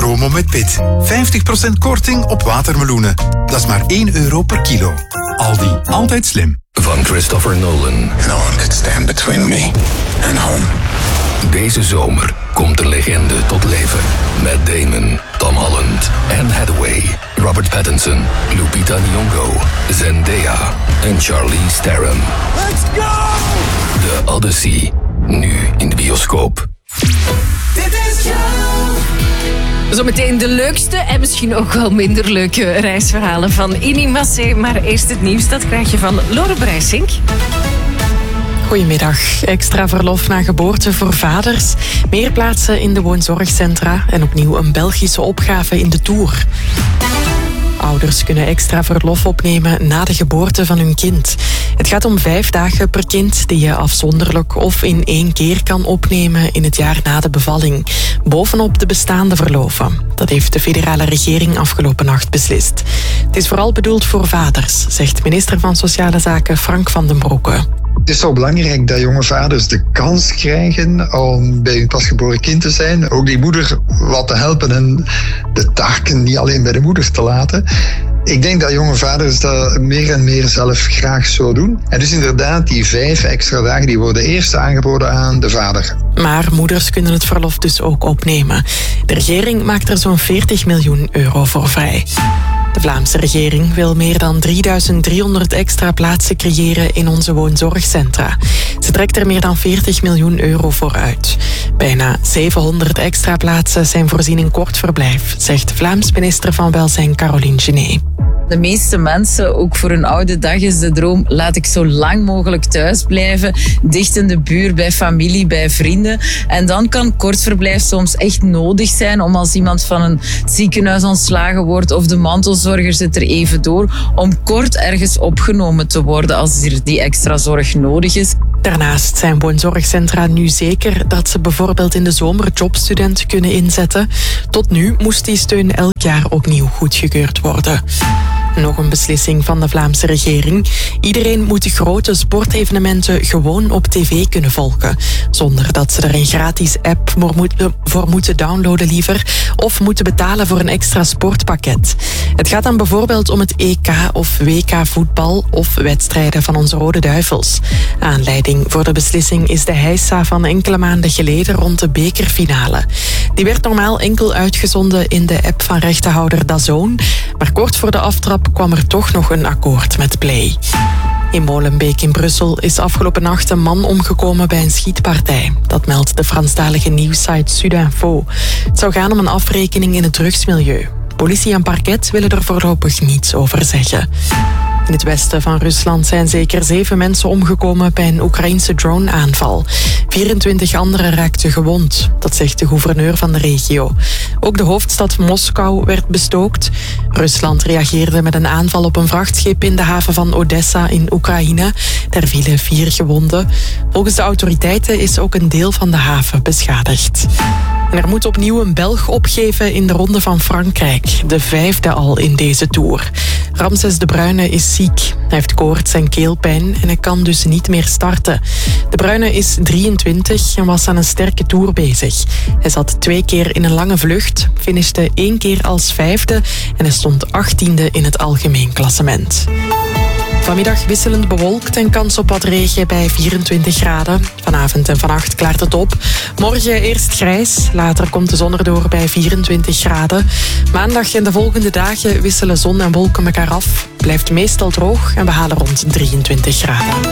promo met Pit. 50% korting op watermeloenen. Dat is maar €1 per kilo. Aldi, altijd slim. Van Christopher Nolan. No one could stand between me and home. Deze zomer komt een legende tot leven. Matt Damon, Tom Holland, Anne Hathaway, Robert Pattinson, Lupita Nyong'o, Zendaya en Charlize Theron. Let's go! The Odyssey, nu in de bioscoop. Dit is Zometeen de leukste en misschien ook wel minder leuke reisverhalen van Inimassé. Maar eerst het nieuws, dat krijg je van Lore Brijsink. Goedemiddag. Extra verlof na geboorte voor vaders. Meer plaatsen in de woonzorgcentra. En opnieuw een Belgische opgave in de Tour. Ouders kunnen extra verlof opnemen na de geboorte van hun kind. Het gaat om 5 dagen per kind die je afzonderlijk of in 1 keer kan opnemen in het jaar na de bevalling. Bovenop de bestaande verloven. Dat heeft de federale regering afgelopen nacht beslist. Het is vooral bedoeld voor vaders, zegt minister van Sociale Zaken Frank van den Broeke. Het is zo belangrijk dat jonge vaders de kans krijgen om bij hun pasgeboren kind te zijn. Ook die moeder wat te helpen en de taken niet alleen bij de moeder te laten. Ik denk dat jonge vaders dat meer en meer zelf graag zo doen. En dus inderdaad, die 5 extra dagen die worden eerst aangeboden aan de vader. Maar moeders kunnen het verlof dus ook opnemen. De regering maakt er zo'n €40 miljoen voor vrij. De Vlaamse regering wil meer dan 3.300 extra plaatsen creëren in onze woonzorgcentra. Ze trekt er meer dan €40 miljoen voor uit. Bijna 700 extra plaatsen zijn voorzien in kort verblijf, zegt Vlaams minister van Welzijn Caroline Genet. De meeste mensen, ook voor een oude dag, is de droom: laat ik zo lang mogelijk thuis blijven, dicht in de buurt, bij familie, bij vrienden. En dan kan kortverblijf soms echt nodig zijn om als iemand van een ziekenhuis ontslagen wordt of de mantelzorger zit er even door, om kort ergens opgenomen te worden als er die extra zorg nodig is. Daarnaast zijn woonzorgcentra nu zeker dat ze bijvoorbeeld in de zomer jobstudenten kunnen inzetten. Tot nu moest die steun elk jaar opnieuw goedgekeurd worden. Nog een beslissing van de Vlaamse regering. Iedereen moet de grote sportevenementen gewoon op tv kunnen volgen. Zonder dat ze er een gratis app voor moeten downloaden of moeten betalen voor een extra sportpakket. Het gaat dan bijvoorbeeld om het EK of WK voetbal of wedstrijden van onze Rode Duivels. Aanleiding voor de beslissing is de heisa van enkele maanden geleden rond de bekerfinale. Die werd normaal enkel uitgezonden in de app van rechtenhouder DAZN, maar kort voor de aftrap kwam er toch nog een akkoord met Play. In Molenbeek in Brussel is afgelopen nacht een man omgekomen bij een schietpartij. Dat meldt de Franstalige nieuwssite Sudinfo. Het zou gaan om een afrekening in het drugsmilieu. Politie en parket willen er voorlopig niets over zeggen. In het westen van Rusland zijn zeker 7 mensen omgekomen bij een Oekraïense drone-aanval. 24 anderen raakten gewond, dat zegt de gouverneur van de regio. Ook de hoofdstad Moskou werd bestookt. Rusland reageerde met een aanval op een vrachtschip in de haven van Odessa in Oekraïne. Daar vielen 4 gewonden. Volgens de autoriteiten is ook een deel van de haven beschadigd. En er moet opnieuw een Belg opgeven in de Ronde van Frankrijk. De 5e al in deze Tour. Ramses De Bruyne is ziek. Hij heeft koorts en keelpijn en hij kan dus niet meer starten. De Bruyne is 23 en was aan een sterke Tour bezig. Hij zat 2 keer in een lange vlucht, finishte 1 keer als 5e en hij stond 18e in het algemeen klassement. Vanmiddag wisselend bewolkt en kans op wat regen bij 24 graden. Vanavond en vannacht klaart het op. Morgen eerst grijs, later komt de zon erdoor bij 24 graden. Maandag en de volgende dagen wisselen zon en wolken elkaar af. Blijft meestal droog en we halen rond 23 graden.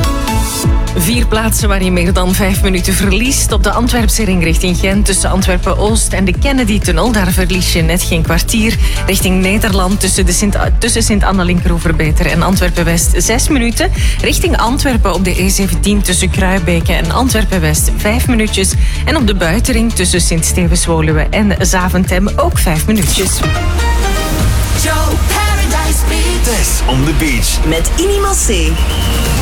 4 plaatsen waar je meer dan 5 minuten verliest. Op de Antwerpse ring richting Gent tussen Antwerpen-Oost en de Kennedy-tunnel. Daar verlies je net geen kwartier. Richting Nederland tussen Sint-Anna-Linkeroeverbeter en Antwerpen-West 6 minuten. Richting Antwerpen op de E17 tussen Kruibeke en Antwerpen-West 5 minuutjes. En op de buitenring tussen Sint-Stevens-Woluwe en Zaventem ook 5 minuutjes. Joe Paradise Beach. Tess on the beach. Met Inimassé.